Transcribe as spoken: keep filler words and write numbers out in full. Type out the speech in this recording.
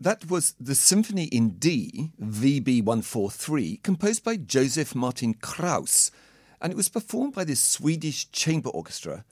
That was the Symphony in D, V B one forty-three, composed by Joseph Martin Krauss, and it was performed by the Swedish Chamber Orchestra